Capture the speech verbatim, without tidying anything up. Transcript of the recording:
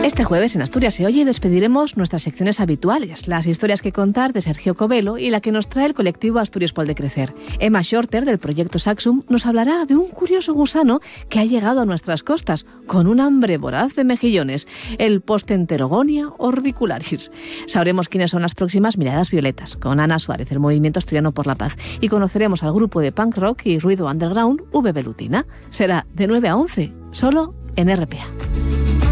Este jueves en Asturias se oye despediremos nuestras secciones habituales, las historias que contar de Sergio Covelo y la que nos trae el colectivo Asturias Pol de Crecer. Emma Shorter, del proyecto Saxum, nos hablará de un curioso gusano que ha llegado a nuestras costas con un hambre voraz de mejillones, el Postenterogonia orbicularis. Sabremos quiénes son las próximas Miradas Violetas, con Ana Suárez, del Movimiento Asturiano por la Paz, y conoceremos al grupo de punk rock y ruido underground V. Velutina. Será de nueve a once, solo en R P A.